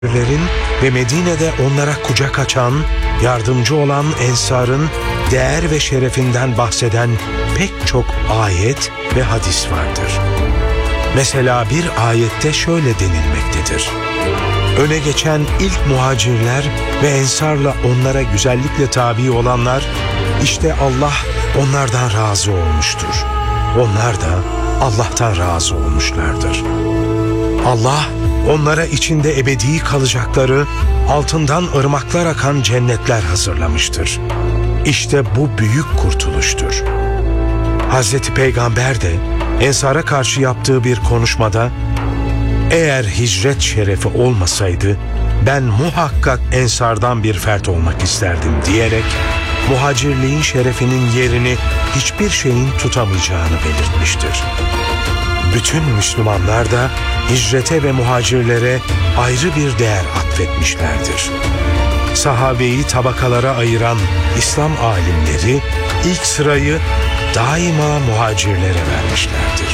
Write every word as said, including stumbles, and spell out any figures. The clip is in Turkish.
ve Medine'de onlara kucak açan, yardımcı olan Ensar'ın değer ve şerefinden bahseden pek çok ayet ve hadis vardır. Mesela bir ayette şöyle denilmektedir: öne geçen ilk muhacirler ve ensarla onlara güzellikle tabi olanlar, işte Allah onlardan razı olmuştur. Onlar da Allah'tan razı olmuşlardır. Allah onlara içinde ebedi kalacakları, altından ırmaklar akan cennetler hazırlamıştır. İşte bu büyük kurtuluştur. Hazreti Peygamber de Ensar'a karşı yaptığı bir konuşmada, eğer hicret şerefi olmasaydı ben muhakkak Ensar'dan bir fert olmak isterdim diyerek muhacirliğin şerefinin yerini hiçbir şeyin tutamayacağını belirtmiştir. Bütün Müslümanlar da hicrete ve muhacirlere ayrı bir değer atfetmişlerdir. Sahabeyi tabakalara ayıran İslam alimleri ilk sırayı daima muhacirlere vermişlerdir.